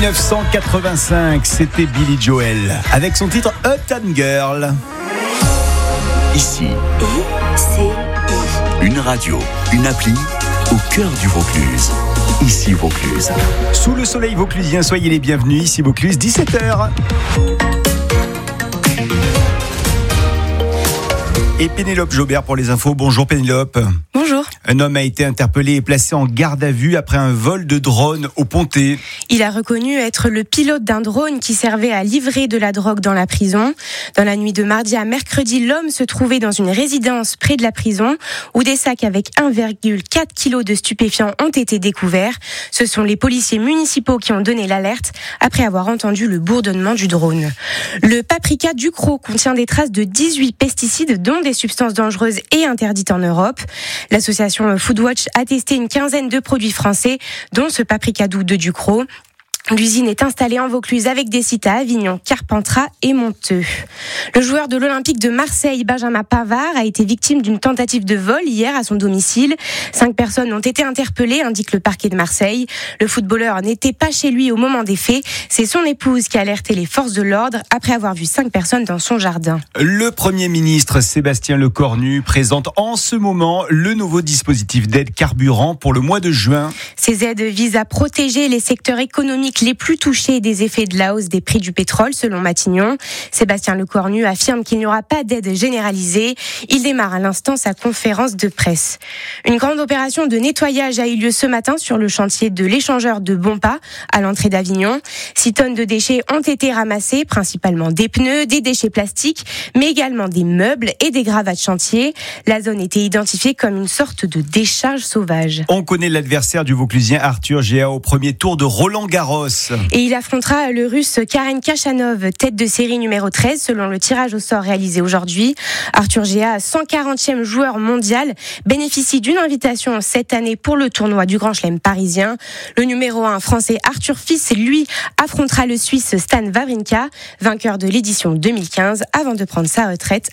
1985, c'était Billy Joel avec son titre Uptown Girl. Ici, une radio, une appli au cœur du Vaucluse. Ici Vaucluse. Sous le soleil vauclusien, soyez les bienvenus. Ici Vaucluse, 17h. Et Pénélope Jobert pour les infos. Bonjour Pénélope. Bonjour. Un homme a été interpellé et placé en garde à vue après un vol de drone au Pontet. Il a reconnu être le pilote d'un drone qui servait à livrer de la drogue dans la prison. Dans la nuit de mardi à mercredi, l'homme se trouvait dans une résidence près de la prison où des sacs avec 1,4 kg de stupéfiants ont été découverts. Ce sont les policiers municipaux qui ont donné l'alerte après avoir entendu le bourdonnement du drone. Le paprika Ducros contient des traces de 18 pesticides, dont des substances dangereuses et interdites en Europe. L'association Foodwatch a testé une quinzaine de produits français, dont ce paprika doux de Ducros. L'usine est installée en Vaucluse avec des sites à Avignon, Carpentras et Monteux. Le joueur de l'Olympique de Marseille, Benjamin Pavard, a été victime d'une tentative de vol hier à son domicile. 5 personnes ont été interpellées, indique le parquet de Marseille. Le footballeur n'était pas chez lui au moment des faits. C'est son épouse qui a alerté les forces de l'ordre après avoir vu 5 personnes dans son jardin. Le Premier ministre Sébastien Lecornu présente en ce moment le nouveau dispositif d'aide carburant pour le mois de juin. Ces aides visent à protéger les secteurs économiques les plus touchés des effets de la hausse des prix du pétrole, selon Matignon. Sébastien Lecornu affirme qu'il n'y aura pas d'aide généralisée. Il démarre à l'instant sa conférence de presse. Une grande opération de nettoyage a eu lieu ce matin sur le chantier de l'échangeur de Bompas, à l'entrée d'Avignon. 6 tonnes de déchets ont été ramassées, principalement des pneus, des déchets plastiques, mais également des meubles et des gravats de chantier. La zone était identifiée comme une sorte de décharge sauvage. On connaît l'adversaire du Vauclusien Arthur Géa au premier tour de Roland-Garros. Et il affrontera le Russe Karen Khachanov, tête de série numéro 13, selon le tirage au sort réalisé aujourd'hui. Arthur Géa, 140e joueur mondial, bénéficie d'une invitation cette année pour le tournoi du Grand Chelem parisien. Le numéro 1 français Arthur Fils, lui, affrontera le Suisse Stan Wawrinka, vainqueur de l'édition 2015, avant de prendre sa retraite